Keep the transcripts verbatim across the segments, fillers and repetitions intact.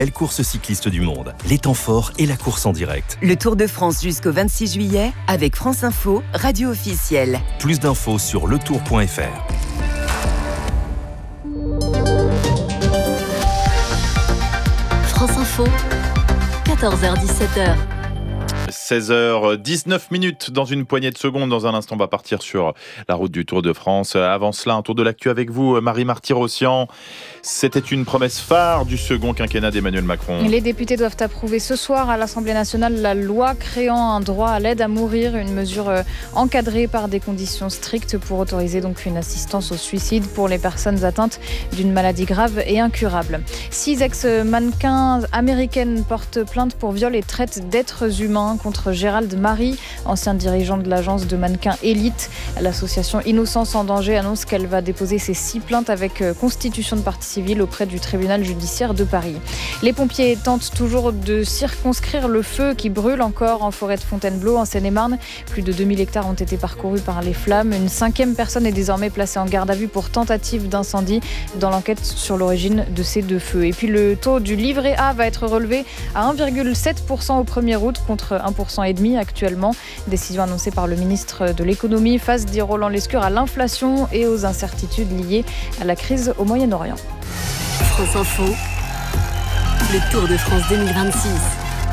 Belle course cycliste du monde, les temps forts et la course en direct. Le Tour de France jusqu'au vingt-six juillet avec France Info, radio officielle. Plus d'infos sur le tour point f r. France Info, quatorze heures dix-sept heures. seize heures dix-neuf minutes dans une poignée de secondes. Dans un instant, on va partir sur la route du Tour de France. Avant cela, un tour de l'actu avec vous, Marie Marty-Rossian. C'était une promesse phare du second quinquennat d'Emmanuel Macron. Les députés doivent approuver ce soir à l'Assemblée nationale la loi créant un droit à l'aide à mourir, une mesure encadrée par des conditions strictes pour autoriser donc une assistance au suicide pour les personnes atteintes d'une maladie grave et incurable. Six ex-mannequins américaines portent plainte pour viol et traite d'êtres humains contre Gérald Marie, ancien dirigeant de l'agence de mannequins Elite. L'association Innocence en danger annonce qu'elle va déposer ses six plaintes avec constitution de partie civile auprès du tribunal judiciaire de Paris. Les pompiers tentent toujours de circonscrire le feu qui brûle encore en forêt de Fontainebleau, en Seine-et-Marne. Plus de deux mille hectares ont été parcourus par les flammes. Une cinquième personne est désormais placée en garde à vue pour tentative d'incendie dans l'enquête sur l'origine de ces deux feux. Et puis le taux du livret A va être relevé à un virgule sept pour cent au premier août contre un pour cent et demi actuellement. Décision annoncée par le ministre de l'économie face, dit Roland Lescure, à l'inflation et aux incertitudes liées à la crise au Moyen-Orient. France Info, le Tour de France deux mille vingt-six.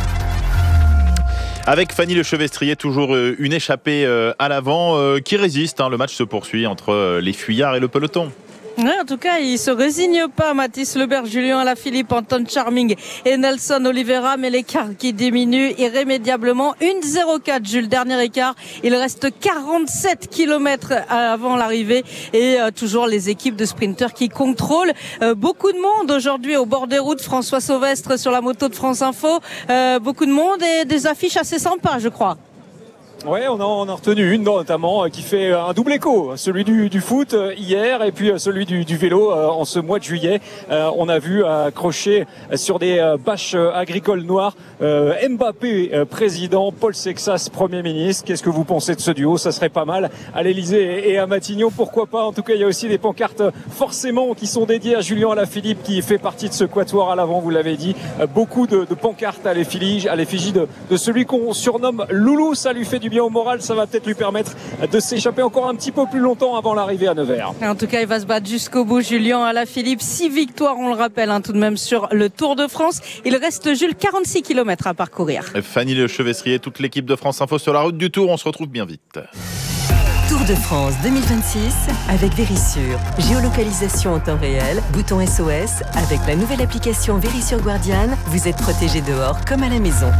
Avec Fanny Lechevestrier, toujours une échappée à l'avant qui résiste. Le match se poursuit entre les fuyards et le peloton. Ouais, en tout cas, il se résigne pas. Mathis Lebert, Julien Alaphilippe, Anton Charming et Nelson Oliveira, mais l'écart qui diminue irrémédiablement. un zéro quatre, Jules, dernier écart. Il reste quarante-sept kilomètres avant l'arrivée et euh, toujours les équipes de sprinteurs qui contrôlent. Euh, beaucoup de monde aujourd'hui au bord des routes. François Sauvestre sur la moto de France Info. Euh, beaucoup de monde et des affiches assez sympas, je crois. Ouais, on a, on a retenu une notamment qui fait un double écho, celui du, du foot hier et puis celui du, du vélo en ce mois de juillet. Euh, on a vu accrocher sur des bâches agricoles noires euh, Mbappé président, Paul Sexas Premier ministre. Qu'est-ce que vous pensez de ce duo? Ça serait pas mal à l'Elysée et à Matignon, pourquoi pas. En tout cas, il y a aussi des pancartes forcément qui sont dédiées à Julien Alaphilippe qui fait partie de ce quatuor à l'avant, vous l'avez dit. Beaucoup de, de pancartes à l'effigie, à l'effigie de, de celui qu'on surnomme Loulou. Ça lui fait du bien au moral, ça va peut-être lui permettre de s'échapper encore un petit peu plus longtemps avant l'arrivée à Nevers. En tout cas, il va se battre jusqu'au bout, Julien Alaphilippe. Six victoires, on le rappelle, hein, tout de même sur le Tour de France. Il reste, Jules, quarante-six kilomètres à parcourir. Fanny Lechevestrier, toute l'équipe de France Info sur la route du Tour. On se retrouve bien vite. Tour de France deux mille vingt-six avec Vérissure. Géolocalisation en temps réel, bouton S O S. Avec la nouvelle application Vérissure Guardian, vous êtes protégé dehors comme à la maison.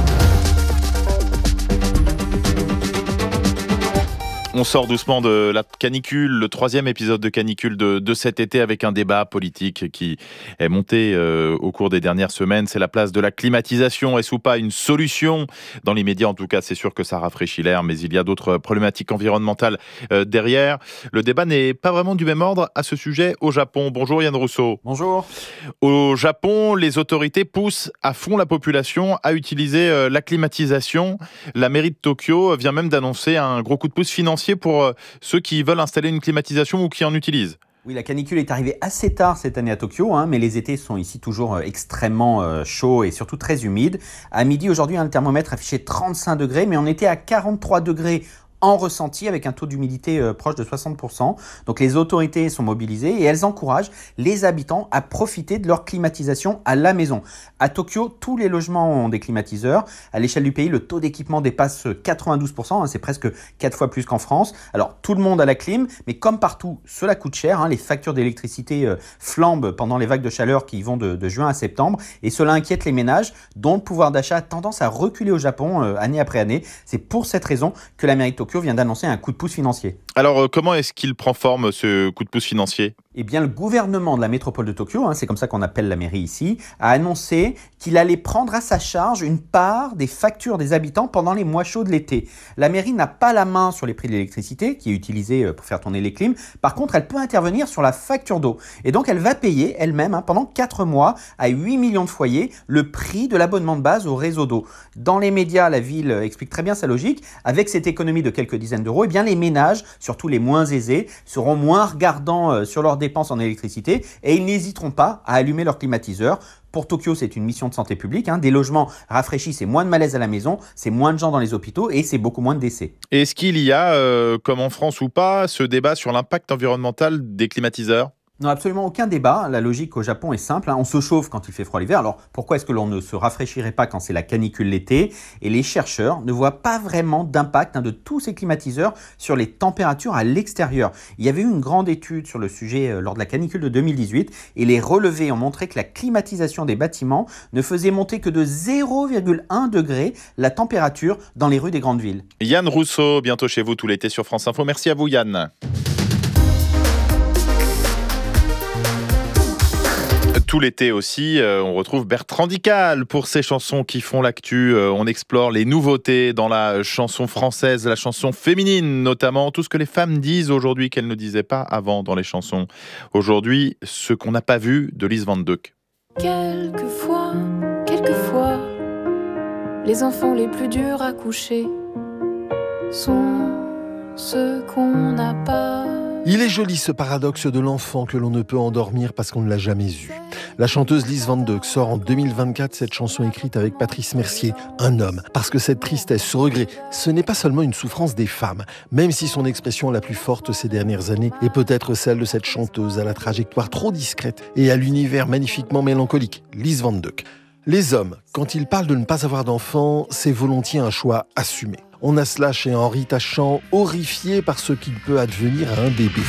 On sort doucement de la canicule, le troisième épisode de canicule de, de cet été avec un débat politique qui est monté euh, au cours des dernières semaines. C'est la place de la climatisation. Est-ce ou pas une solution? Dans les médias, en tout cas, c'est sûr que ça rafraîchit l'air, mais il y a d'autres problématiques environnementales euh, derrière. Le débat n'est pas vraiment du même ordre à ce sujet au Japon. Bonjour Yann Rousseau. Bonjour. Au Japon, les autorités poussent à fond la population à utiliser euh, la climatisation. La mairie de Tokyo vient même d'annoncer un gros coup de pouce financier pour ceux qui veulent installer une climatisation ou qui en utilisent. Oui, la canicule est arrivée assez tard cette année à Tokyo, hein, mais les étés sont ici toujours extrêmement euh, chauds et surtout très humides. À midi, aujourd'hui, un thermomètre affichait trente-cinq degrés, mais on était à quarante-trois degrés en ressenti avec un taux d'humidité euh, proche de soixante pour cent. Donc les autorités sont mobilisées et elles encouragent les habitants à profiter de leur climatisation à la maison. À Tokyo, tous les logements ont des climatiseurs. À l'échelle du pays, le taux d'équipement dépasse quatre-vingt-douze pour cent, hein, c'est presque quatre fois plus qu'en France. Alors tout le monde a la clim, mais comme partout, cela coûte cher. Hein, les factures d'électricité euh, flambent pendant les vagues de chaleur qui vont de, de juin à septembre et cela inquiète les ménages dont le pouvoir d'achat a tendance à reculer au Japon euh, année après année. C'est pour cette raison que la mairie de Tokyo vient d'annoncer un coup de pouce financier. Alors, euh, comment est-ce qu'il prend forme, ce coup de pouce financier ? Eh bien, le gouvernement de la métropole de Tokyo, hein, c'est comme ça qu'on appelle la mairie ici, a annoncé qu'il allait prendre à sa charge une part des factures des habitants pendant les mois chauds de l'été. La mairie n'a pas la main sur les prix de l'électricité, qui est utilisée pour faire tourner les clims. Par contre, elle peut intervenir sur la facture d'eau. Et donc, elle va payer elle-même, hein, pendant quatre mois, à huit millions de foyers, le prix de l'abonnement de base au réseau d'eau. Dans les médias, la ville explique très bien sa logique. Avec cette économie de quelques dizaines d'euros, eh bien, les ménages, surtout les moins aisés, seront moins regardants euh, sur leurs dépenses en électricité et ils n'hésiteront pas à allumer leur climatiseur Pour Tokyo, c'est une mission de santé publique. Hein. Des logements rafraîchis, c'est moins de malaise à la maison, c'est moins de gens dans les hôpitaux et c'est beaucoup moins de décès. Est-ce qu'il y a, euh, comme en France ou pas, ce débat sur l'impact environnemental des climatiseurs ? Non, absolument aucun débat. La logique au Japon est simple. Hein. On se chauffe quand il fait froid l'hiver. Alors pourquoi est-ce que l'on ne se rafraîchirait pas quand c'est la canicule l'été ? Et les chercheurs ne voient pas vraiment d'impact hein, de tous ces climatiseurs sur les températures à l'extérieur. Il y avait eu une grande étude sur le sujet euh, lors de la canicule de deux mille dix-huit et les relevés ont montré que la climatisation des bâtiments ne faisait monter que de zéro virgule un degré la température dans les rues des grandes villes. Yann Rousseau, bientôt chez vous tout l'été sur France Info. Merci à vous Yann. Tout l'été aussi, euh, on retrouve Bertrand Dical pour ses chansons qui font l'actu. Euh, on explore les nouveautés dans la chanson française, la chanson féminine notamment, tout ce que les femmes disent aujourd'hui qu'elles ne disaient pas avant dans les chansons. Aujourd'hui, ce qu'on n'a pas vu de Lise Van Dijk. Quelquefois, quelquefois, les enfants les plus durs à coucher sont ceux qu'on n'a pas. Il est joli ce paradoxe de l'enfant que l'on ne peut endormir parce qu'on ne l'a jamais eu. La chanteuse Lise Van Dijk sort en deux mille vingt-quatre cette chanson écrite avec Patrice Mercier, un homme. Parce que cette tristesse, ce regret, ce n'est pas seulement une souffrance des femmes, même si son expression la plus forte ces dernières années est peut-être celle de cette chanteuse à la trajectoire trop discrète et à l'univers magnifiquement mélancolique, Lise Van Dijk. Les hommes, quand ils parlent de ne pas avoir d'enfants, c'est volontiers un choix assumé. On a cela chez Henri Tachant, horrifié par ce qu'il peut advenir à un bébé.